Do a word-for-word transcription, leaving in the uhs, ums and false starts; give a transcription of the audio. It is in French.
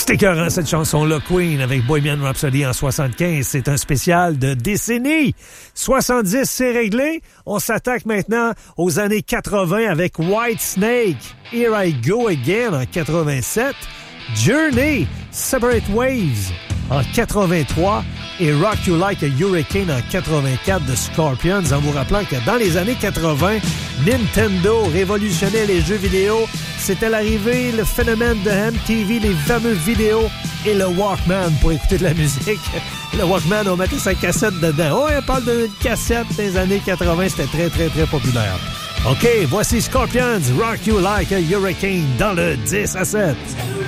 C'est écœurant, cette chanson-là, Queen, avec Bohemian Rhapsody en soixante-quinze. C'est un spécial de décennie. soixante-dix, c'est réglé. On s'attaque maintenant aux années quatre-vingts avec Whitesnake, Here I Go Again en quatre-vingt-sept, Journey, Separate Waves en quatre-vingt-trois et Rock You Like a Hurricane en quatre-vingt-quatre de Scorpions, en vous rappelant que dans les années quatre-vingts, Nintendo révolutionnait les jeux vidéo. C'était l'arrivée, le phénomène de M T V, les fameux vidéos et le Walkman pour écouter de la musique. Le Walkman, on mettait sa cassette dedans. Oh, on parle d'une cassette des années quatre-vingts, c'était très, très, très populaire. OK, voici Scorpions, Rock You Like a Hurricane dans le dix à sept.